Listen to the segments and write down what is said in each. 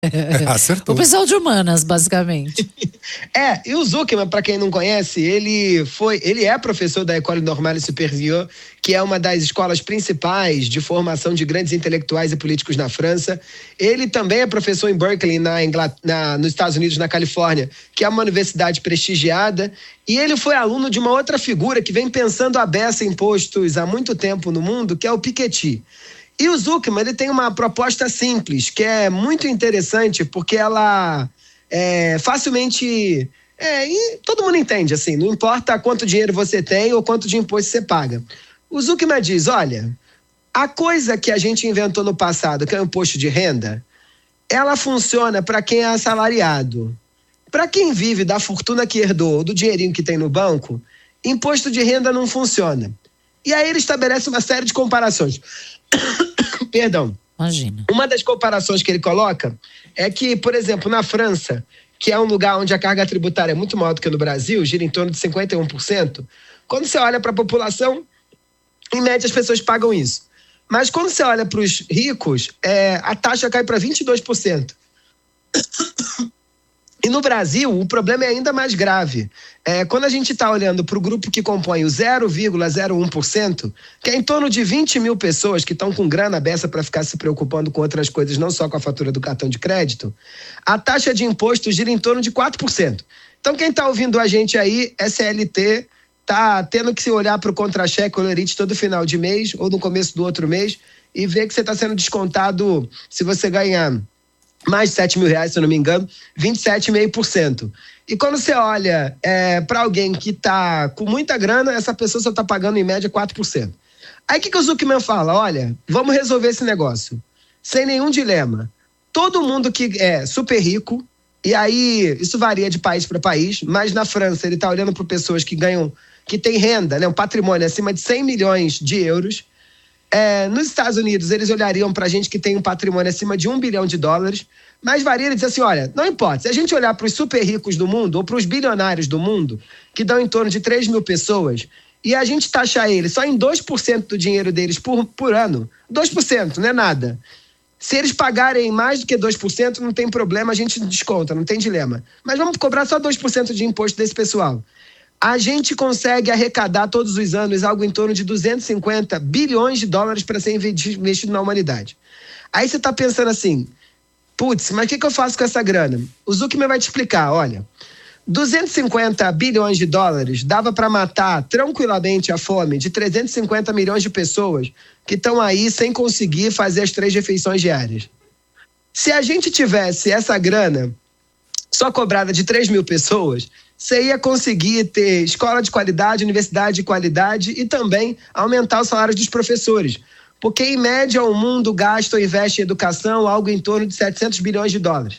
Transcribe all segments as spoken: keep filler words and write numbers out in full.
Acertou. O pessoal de humanas, basicamente. É, e o Zuckerman, para quem não conhece, ele foi, ele é professor da École Normale Supérieure, que é uma das escolas principais de formação de grandes intelectuais e políticos na França. Ele também é professor em Berkeley, na Ingl... na, nos Estados Unidos, na Califórnia, que é uma universidade prestigiada. E ele foi aluno de uma outra figura que vem pensando a beça impostos há muito tempo no mundo, que é o Piketty. E o Zuckerman, ele tem uma proposta simples, que é muito interessante, porque ela é facilmente... É, e todo mundo entende, assim, não importa quanto dinheiro você tem ou quanto de imposto você paga. O Zuckerman diz, olha, a coisa que a gente inventou no passado, que é o imposto de renda, ela funciona para quem é assalariado. Para quem vive da fortuna que herdou, do dinheirinho que tem no banco, imposto de renda não funciona. E aí ele estabelece uma série de comparações. Perdão. Imagina. Uma das comparações que ele coloca é que, por exemplo, na França, que é um lugar onde a carga tributária é muito maior do que no Brasil, gira em torno de cinquenta e um por cento, quando você olha para a população, em média as pessoas pagam isso. Mas quando você olha para os ricos, é, a taxa cai para vinte e dois por cento. E no Brasil, o problema é ainda mais grave. É, quando a gente está olhando para o grupo que compõe o zero vírgula zero um por cento, que é em torno de vinte mil pessoas que estão com grana beça para ficar se preocupando com outras coisas, não só com a fatura do cartão de crédito, a taxa de imposto gira em torno de quatro por cento. Então, quem está ouvindo a gente aí, S L T, está tendo que se olhar para o contra-cheque ou lerite todo final de mês ou no começo do outro mês e ver que você está sendo descontado, se você ganhar mais de sete mil reais, se eu não me engano, vinte e sete vírgula cinco por cento. E quando você olha é, para alguém que está com muita grana, essa pessoa só está pagando em média quatro por cento. Aí o que, que o Zuckerman fala? Olha, vamos resolver esse negócio sem nenhum dilema. Todo mundo que é super rico, e aí isso varia de país para país, mas na França ele está olhando para pessoas que ganham, que têm renda, né, um patrimônio acima de cem milhões de euros. É, nos Estados Unidos, eles olhariam para a gente que tem um patrimônio acima de um bilhão de dólares, mas varia, ele diz assim, olha, não importa, se a gente olhar para os super ricos do mundo ou para os bilionários do mundo, que dão em torno de três mil pessoas, e a gente taxar eles só em dois por cento do dinheiro deles por, por ano, dois por cento, não é nada. Se eles pagarem mais do que dois por cento, não tem problema, a gente desconta, não tem dilema. Mas vamos cobrar só dois por cento de imposto desse pessoal. A gente consegue arrecadar todos os anos algo em torno de duzentos e cinquenta bilhões de dólares para ser investido na humanidade. Aí você está pensando assim, putz, mas o que, que eu faço com essa grana? O Zuckerman vai te explicar, olha, duzentos e cinquenta bilhões de dólares dava para matar tranquilamente a fome de trezentos e cinquenta milhões de pessoas que estão aí sem conseguir fazer as três refeições diárias. Se a gente tivesse essa grana só cobrada de três mil pessoas, você ia conseguir ter escola de qualidade, universidade de qualidade e também aumentar os salários dos professores. Porque, em média, o mundo gasta ou investe em educação algo em torno de setecentos bilhões de dólares.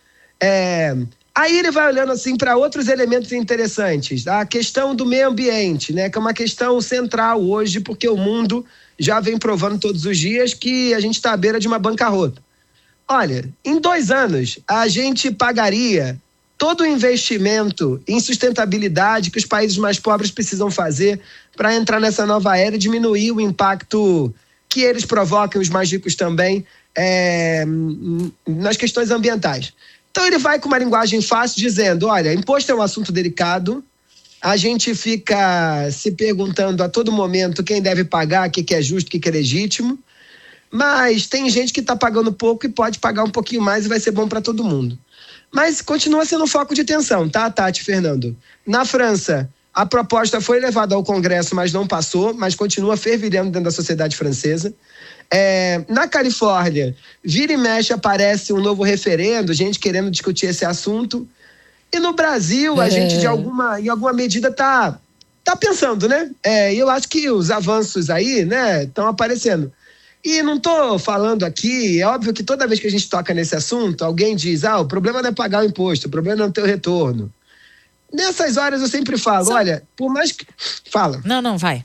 É... Aí ele vai olhando assim para outros elementos interessantes. A questão do meio ambiente, né, que é uma questão central hoje, porque o mundo já vem provando todos os dias que a gente está à beira de uma bancarrota. Olha, em dois anos, a gente pagaria todo o investimento em sustentabilidade que os países mais pobres precisam fazer para entrar nessa nova era e diminuir o impacto que eles provocam, os mais ricos também, é, nas questões ambientais. Então ele vai com uma linguagem fácil dizendo, olha, imposto é um assunto delicado, a gente fica se perguntando a todo momento quem deve pagar, o que é justo, o que é legítimo, mas tem gente que está pagando pouco e pode pagar um pouquinho mais e vai ser bom para todo mundo. Mas continua sendo foco de tensão, tá, Tati, Fernando? Na França, a proposta foi levada ao Congresso, mas não passou, mas continua fervilhando dentro da sociedade francesa. É, na Califórnia, vira e mexe aparece um novo referendo, gente querendo discutir esse assunto. E no Brasil, a é. gente, de alguma, em alguma medida, tá, tá pensando, né? É, eu acho que os avanços aí, né, estão aparecendo. E não estou falando aqui, é óbvio que toda vez que a gente toca nesse assunto, alguém diz, ah, o problema não é pagar o imposto, o problema não é ter o retorno. Nessas horas eu sempre falo, Só... olha, por mais que... Fala. Não, não, vai.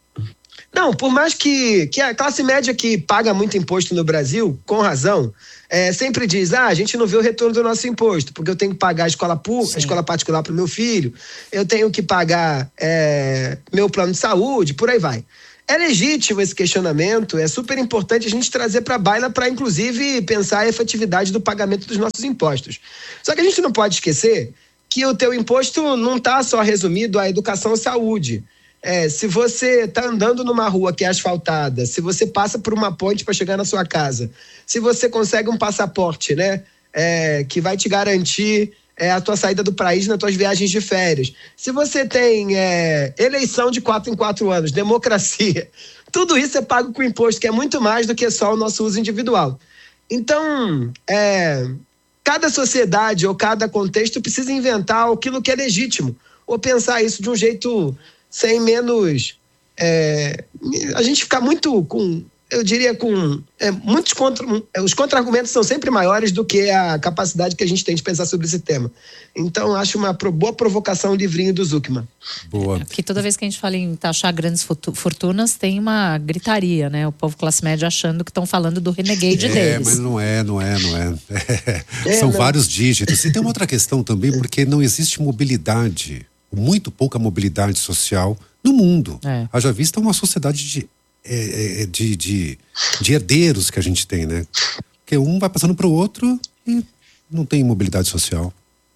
Não, por mais que, que a classe média que paga muito imposto no Brasil, com razão, é, sempre diz, ah, a gente não vê o retorno do nosso imposto, porque eu tenho que pagar a escola pública, a escola particular para o meu filho, eu tenho que pagar é, meu plano de saúde, por aí vai. É legítimo esse questionamento, é super importante a gente trazer para a baila para, inclusive, pensar a efetividade do pagamento dos nossos impostos. Só que a gente não pode esquecer que o teu imposto não está só resumido à educação e saúde. É, se você está andando numa rua que é asfaltada, se você passa por uma ponte para chegar na sua casa, se você consegue um passaporte, né, é, que vai te garantir é, a tua saída do país nas tuas viagens de férias, se você tem é, eleição de quatro em quatro anos, democracia, tudo isso é pago com imposto, que é muito mais do que só o nosso uso individual. Então, é, cada sociedade ou cada contexto precisa inventar aquilo que é legítimo, ou pensar isso de um jeito sem menos... É, a gente ficar muito com... eu diria com é, muitos contra, os contra-argumentos são sempre maiores do que a capacidade que a gente tem de pensar sobre esse tema. Então, acho uma pro, boa provocação o livrinho do Zucman. Boa. Porque toda vez que a gente fala em taxar grandes fortunas, tem uma gritaria, né? O povo classe média achando que estão falando do renegade é, deles. É, mas não é, não é, não é. é são não. vários dígitos. E tem uma outra questão também, porque não existe mobilidade, muito pouca mobilidade social no mundo. É. Haja vista uma sociedade de É, é, de, de, de herdeiros que a gente tem, né? Porque um vai passando para o outro e não tem mobilidade social.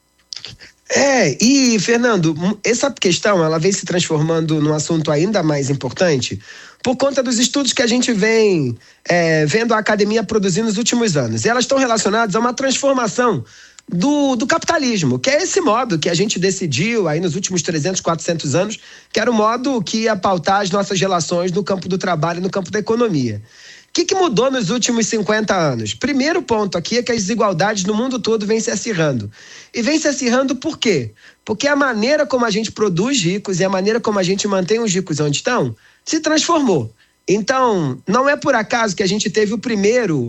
É, e Fernando, essa questão ela vem se transformando num assunto ainda mais importante por conta dos estudos que a gente vem é, vendo a academia produzir nos últimos anos. E elas estão relacionadas a uma transformação Do, do capitalismo, que é esse modo que a gente decidiu aí nos últimos trezentos, quatrocentos anos, que era o modo que ia pautar as nossas relações no campo do trabalho e no campo da economia. O que, que mudou nos últimos cinquenta anos? Primeiro ponto aqui é que as desigualdades no mundo todo vêm se acirrando. E vêm se acirrando por quê? Porque a maneira como a gente produz ricos e a maneira como a gente mantém os ricos onde estão se transformou. Então, não é por acaso que a gente teve o primeiro...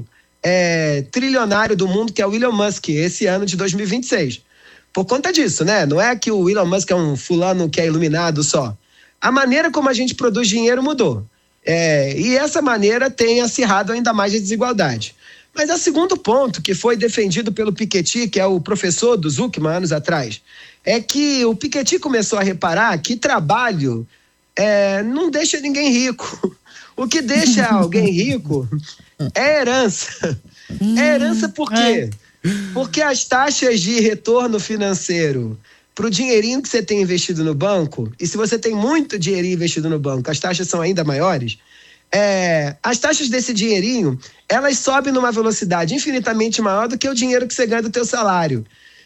É, trilionário do mundo, que é o Elon Musk, esse ano de dois mil e vinte e seis. Por conta disso, né? Não é que o Elon Musk é um fulano que é iluminado só. A maneira como a gente produz dinheiro mudou. É, e essa maneira tem acirrado ainda mais a desigualdade. Mas o segundo ponto, que foi defendido pelo Piketty, que é o professor do Zucman anos atrás, é que o Piketty começou a reparar que trabalho é, não deixa ninguém rico. O que deixa alguém rico é herança. É herança por quê? Porque as taxas de retorno financeiro para o dinheirinho que você tem investido no banco, e se você tem muito dinheirinho investido no banco, as taxas são ainda maiores, é, as taxas desse dinheirinho, elas sobem numa velocidade infinitamente maior do que o dinheiro que você ganha do teu salário.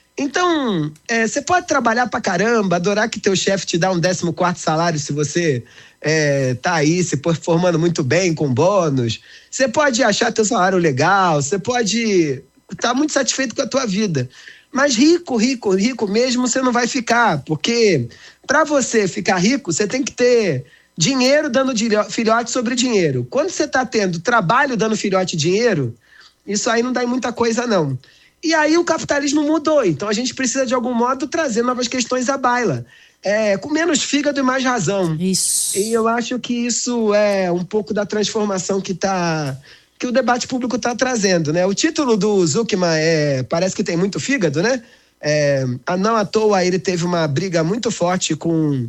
Então, é, você pode trabalhar pra caramba, adorar que teu chefe te dá um décimo quarto salário se você é, tá aí se performando muito bem com bônus. Você pode achar teu salário legal, você pode estar muito satisfeito com a tua vida. Mas rico, rico, rico mesmo você não vai ficar, porque para você ficar rico, você tem que ter dinheiro dando filhote sobre dinheiro. Quando você está tendo trabalho dando filhote dinheiro, isso aí não dá em muita coisa, não. E aí o capitalismo mudou, então a gente precisa de algum modo trazer novas questões à baila. É, com menos fígado e mais razão. Isso. E eu acho que isso é um pouco da transformação que, tá, que o debate público está trazendo, né? O título do Zucman é, parece que tem muito fígado, né? É, não à toa ele teve uma briga muito forte com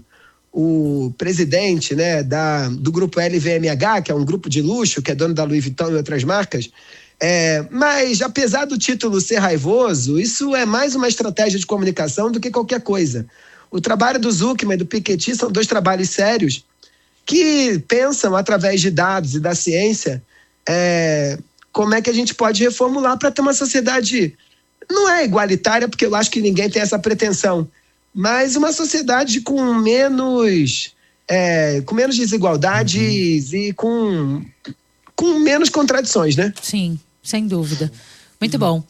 o presidente, né, da, do grupo L V M H, que é um grupo de luxo, que é dono da Louis Vuitton e outras marcas. É, mas, apesar do título ser raivoso, isso é mais uma estratégia de comunicação do que qualquer coisa. O trabalho do Zucman e do Piketty são dois trabalhos sérios que pensam, através de dados e da ciência, é, como é que a gente pode reformular para ter uma sociedade, não é igualitária, porque eu acho que ninguém tem essa pretensão, mas uma sociedade com menos, é, com menos desigualdades uhum. e com, com menos contradições, né? Sim, sem dúvida. Muito bom.